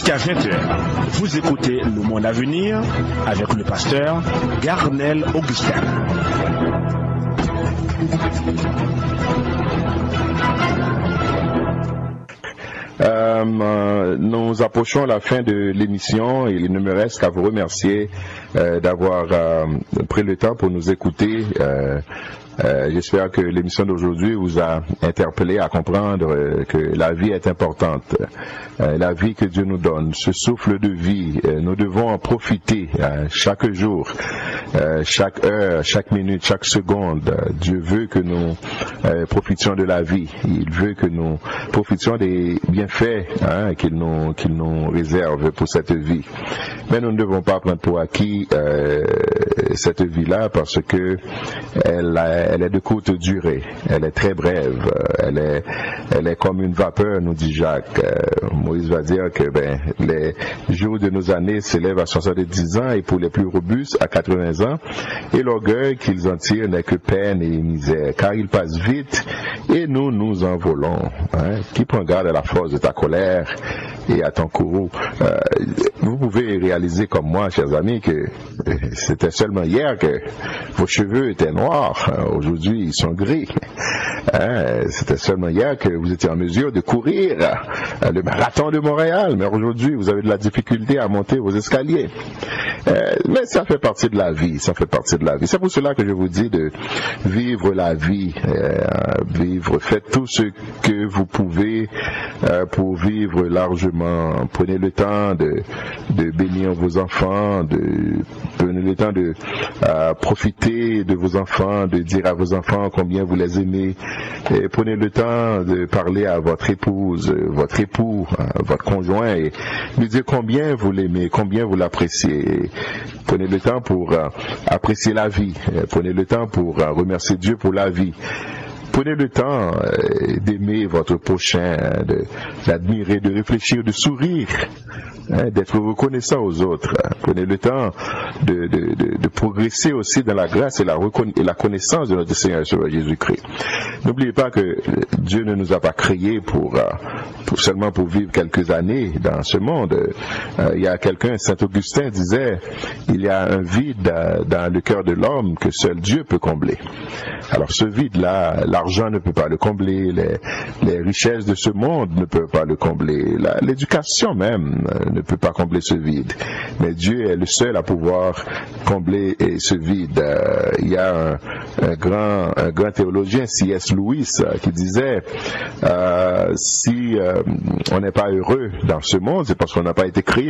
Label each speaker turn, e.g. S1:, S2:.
S1: jusqu'à 20h. Vous écoutez Le Monde à venir avec le pasteur Garnel Augustin.
S2: Nous approchons la fin de l'émission et il ne me reste qu'à vous remercier d'avoir pris le temps pour nous écouter. J'espère que l'émission d'aujourd'hui vous a interpellé à comprendre que la vie est importante. La vie que Dieu nous donne, ce souffle de vie, nous devons en profiter chaque jour, chaque heure, chaque minute, chaque seconde. Dieu veut que nous profitions de la vie. Il veut que nous profitions des bienfaits qu'il nous réserve pour cette vie. Mais nous ne devons pas prendre pour acquis cette vie-là parce que elle est de courte durée, elle est très brève, elle est comme une vapeur, nous dit Jacques. Moïse va dire que les jours de nos années s'élèvent à 70 ans et pour les plus robustes à 80 ans, et l'orgueil qu'ils en tirent n'est que peine et misère, car ils passent vite et nous nous envolons. Qui prend garde à la force de ta colère et à ton courroux? Vous pouvez réaliser comme moi, chers amis, que c'était seulement hier que vos cheveux étaient noirs. Aujourd'hui, ils sont gris. C'était seulement hier que vous étiez en mesure de courir le marathon de Montréal. Mais aujourd'hui, vous avez de la difficulté à monter vos escaliers. Mais ça fait partie de la vie. Ça fait partie de la vie. C'est pour cela que je vous dis de vivre la vie. Faites tout ce que vous pouvez pour vivre largement. Prenez le temps de bénir vos enfants, prenez le temps de profiter de vos enfants, de dire à vos enfants combien vous les aimez. Et prenez le temps de parler à votre épouse, votre époux, votre conjoint et lui dire combien vous l'aimez, combien vous l'appréciez. Prenez le temps pour apprécier la vie. Prenez le temps pour remercier Dieu pour la vie. Prenez le temps d'aimer votre prochain, d'admirer, de réfléchir, de sourire, d'être reconnaissant aux autres. Prenez le temps de progresser aussi dans la grâce et la connaissance de notre Seigneur et Sauveur Jésus-Christ. N'oubliez pas que Dieu ne nous a pas créés seulement pour vivre quelques années dans ce monde. Il y a quelqu'un, Saint Augustin disait, il y a un vide dans le cœur de l'homme que seul Dieu peut combler. Alors ce vide-là, l'argent ne peut pas le combler, les richesses de ce monde ne peuvent pas le combler, l'éducation même ne peut pas combler ce vide. Mais Dieu est le seul à pouvoir combler ce vide. Il y a un grand théologien, C.S. Lewis, qui disait si on n'est pas heureux dans ce monde, c'est parce qu'on n'a pas été créé